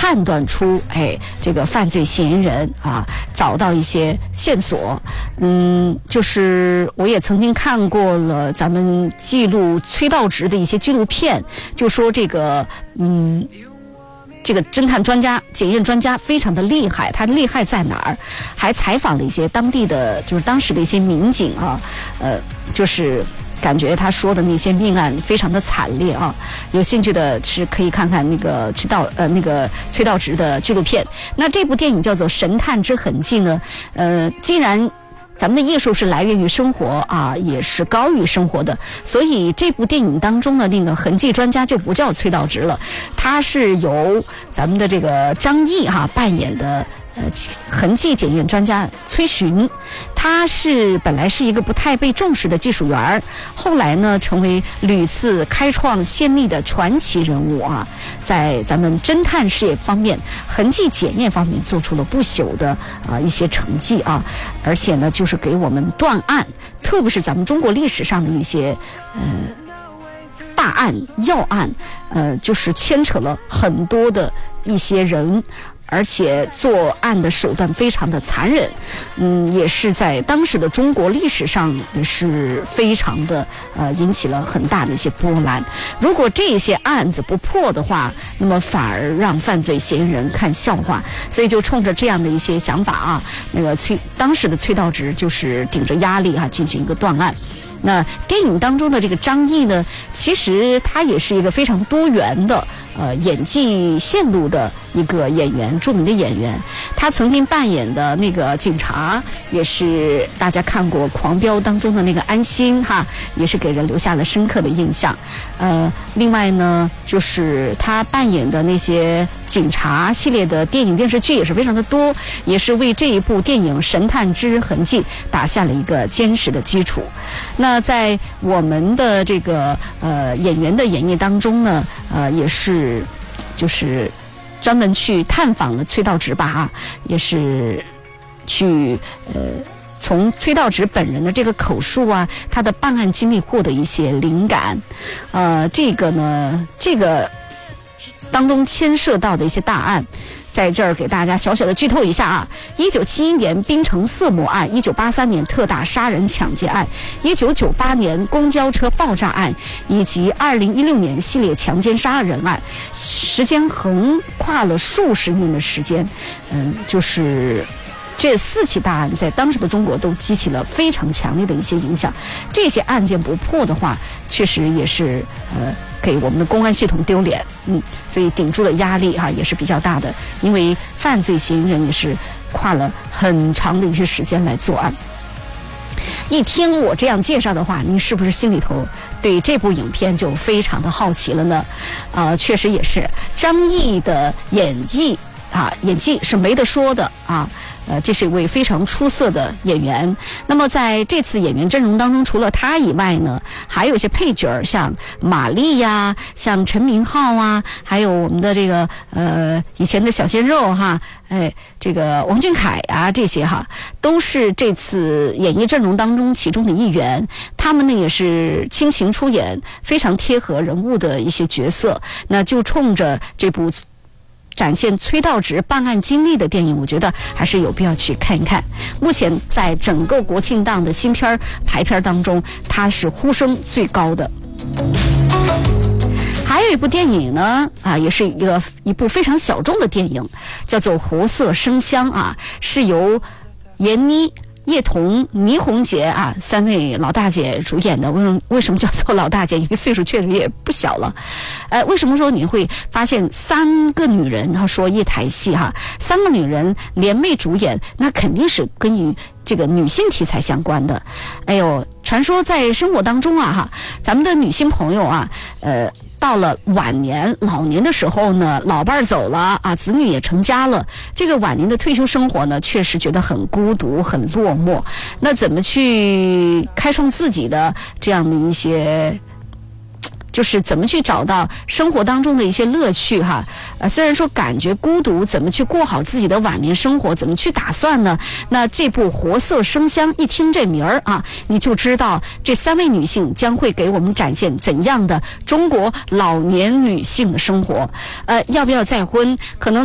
判断出这个犯罪嫌疑人啊，找到一些线索。就是我也曾经看过了咱们记录崔道直的一些纪录片，就说这个这个侦探专家、检验专家非常的厉害，他厉害在哪儿？还采访了一些当地的，就是当时的一些民警啊，就是感觉他说的那些命案非常的惨烈啊。有兴趣的是可以看看那个崔道直的纪录片。那这部电影叫做《神探之痕迹》呢，既然咱们的艺术是来源于生活啊，也是高于生活的，所以这部电影当中的那个痕迹专家就不叫崔道直了，他是由咱们的这个张译扮演的痕迹检验专家崔巡。他是本来是一个不太被重视的技术员，后来呢成为屡次开创先例的传奇人物啊，在咱们侦探事业方面、痕迹检验方面做出了不朽的一些成绩啊，而且呢就是给我们断案，特别是咱们中国历史上的一些大案要案，就是牵扯了很多的一些人，而且作案的手段非常的残忍，也是在当时的中国历史上也是非常的引起了很大的一些波澜。如果这些案子不破的话，那么反而让犯罪嫌疑人看笑话，所以就冲着这样的一些想法啊，那个当时的崔道直就是顶着压力进行一个断案。那电影当中的这个张译呢，其实他也是一个非常多元的演技线路的一个演员，著名的演员。他曾经扮演的那个警察，也是大家看过《狂飙》当中的那个安心也是给人留下了深刻的印象。另外呢，就是他扮演的那些警察系列的电影电视剧也是非常的多，也是为这一部电影《神探之痕迹》打下了一个坚实的基础。那在我们的这个演员的演绎当中呢，也是就是专门去探访了崔道直吧，也是去从崔道直本人的这个口述啊，他的办案经历获得一些灵感。这个当中牵涉到的一些大案，在这儿给大家小小的剧透一下啊：1971年槟城色魔案，1983年特大杀人抢劫案，1998年公交车爆炸案，以及2016年系列强奸杀人案，时间横跨了数十年的时间。就是这4起大案在当时的中国都激起了非常强烈的一些影响。这些案件不破的话，确实也是给我们的公安系统丢脸。所以顶住的压力也是比较大的，因为犯罪嫌疑人也是跨了很长的一些时间来作案。一听我这样介绍的话，您是不是心里头对这部影片就非常的好奇了呢？确实也是，张译的演技是没得说的啊。这是一位非常出色的演员。那么在这次演员阵容当中，除了他以外呢，还有一些配角，像马丽呀，像陈明昊啊，还有我们的这个以前的小鲜肉这个王俊凯啊，这些都是这次演艺阵容当中其中的一员。他们呢也是倾情出演，非常贴合人物的一些角色。那就冲着这部展现崔道直办案经历的电影，我觉得还是有必要去看一看。目前在整个国庆档的新片排片当中，它是呼声最高的。还有一部电影呢，也是一部非常小众的电影，叫做《活色生香》是由闫妮、叶童、倪虹洁3位老大姐主演的。为什么叫做老大姐？因为岁数确实也不小了。为什么说你会发现3个女人说一台戏3个女人联袂主演，那肯定是跟于这个女性题材相关的。传说在生活当中咱们的女性朋友到了晚年老年的时候呢，老伴走了子女也成家了，这个晚年的退休生活呢，确实觉得很孤独很落寞。那怎么去开创自己的这样的一些，就是怎么去找到生活当中的一些乐趣虽然说感觉孤独，怎么去过好自己的晚年生活，怎么去打算呢？那这部《活色生香》一听这名儿你就知道这3位女性将会给我们展现怎样的中国老年女性的生活。要不要再婚？可能